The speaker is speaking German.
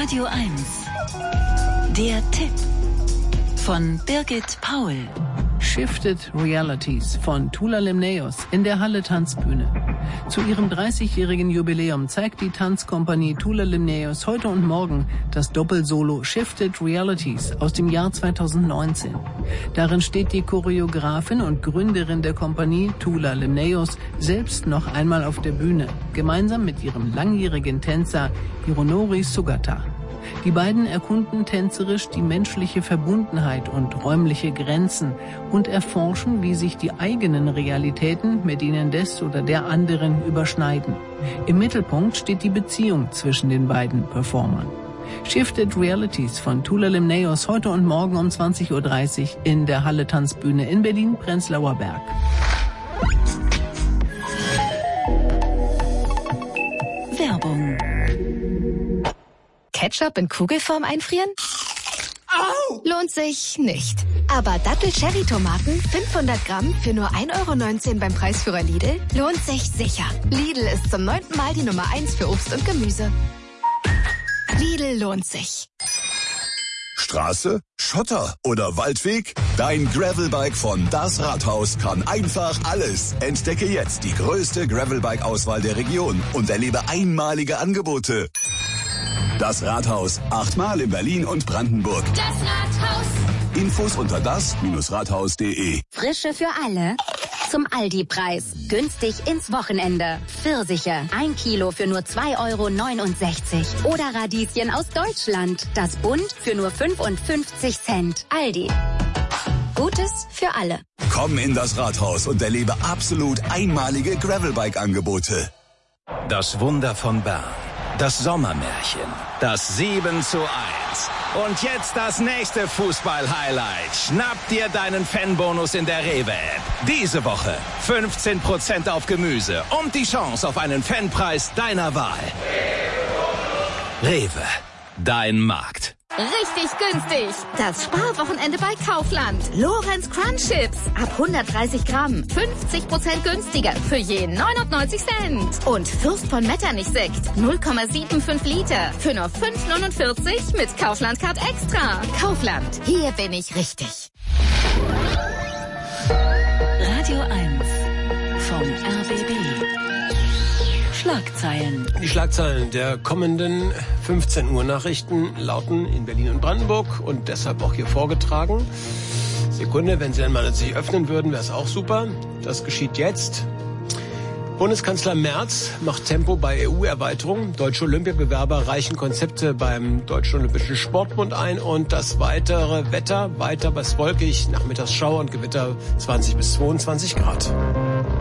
Radio 1. Der Tipp von Birgit Paul. Shifted Realities von Tula Limnaeus in der Halle Tanzbühne. Zu ihrem 30-jährigen Jubiläum zeigt die Tanzkompanie Tula Limnaeus heute und morgen das Doppelsolo Shifted Realities aus dem Jahr 2019. Darin steht die Choreografin und Gründerin der Kompanie Tula Limnaeus selbst noch einmal auf der Bühne, gemeinsam mit ihrem langjährigen Tänzer Hironori Sugata. Die beiden erkunden tänzerisch die menschliche Verbundenheit und räumliche Grenzen und erforschen, wie sich die eigenen Realitäten mit denen des oder der anderen überschneiden. Im Mittelpunkt steht die Beziehung zwischen den beiden Performern. Shifted Realities von Tula Limnaeus heute und morgen um 20:30 Uhr in der Halle Tanzbühne in Berlin-Prenzlauer Berg. Werbung. Ketchup in Kugelform einfrieren? Au! Lohnt sich nicht. Aber Dattel-Cherry-Tomaten 500 Gramm für nur 1,19 € beim Preisführer Lidl lohnt sich sicher. Lidl ist zum 9. Mal die Nummer 1 für Obst und Gemüse. Lidl lohnt sich. Straße, Schotter oder Waldweg? Dein Gravelbike von Das Rathaus kann einfach alles. Entdecke jetzt die größte Gravelbike-Auswahl der Region und erlebe einmalige Angebote. Das Rathaus, 8-mal in Berlin und Brandenburg. Das Rathaus. Infos unter das-rathaus.de. Frische für alle. Zum Aldi-Preis. Günstig ins Wochenende. Pfirsiche. 1 Kilo für nur 2,69 €. Oder Radieschen aus Deutschland. Das Bund für nur 55 Cent. Aldi. Gutes für alle. Komm in das Rathaus und erlebe absolut einmalige Gravelbike-Angebote. Das Wunder von Bern. Das Sommermärchen. Das 7:1. Und jetzt das nächste Fußball-Highlight. Schnapp dir deinen Fanbonus in der Rewe-App. Diese Woche 15% auf Gemüse und die Chance auf einen Fanpreis deiner Wahl. Rewe, dein Markt. Richtig günstig. Das Sparwochenende bei Kaufland. Lorenz Crunch Chips. Ab 130 Gramm. 50% günstiger. Für je 99 Cent. Und Fürst von Metternich Sekt. 0,75 Liter. Für nur 5,49 mit Kaufland Card Extra. Kaufland. Hier bin ich richtig. Radio 1 vom RBB. Schlagzeilen. Die Schlagzeilen der kommenden 15 Uhr Nachrichten lauten in Berlin und Brandenburg und deshalb auch hier vorgetragen. Sekunde, wenn Sie dann mal sich öffnen würden, wäre es auch super. Das geschieht jetzt. Bundeskanzler Merz macht Tempo bei EU-Erweiterung. Deutsche Olympiabewerber reichen Konzepte beim Deutschen Olympischen Sportbund ein und das weitere Wetter weiter bis wolkig, nachmittags Schauer und Gewitter 20 bis 22 Grad.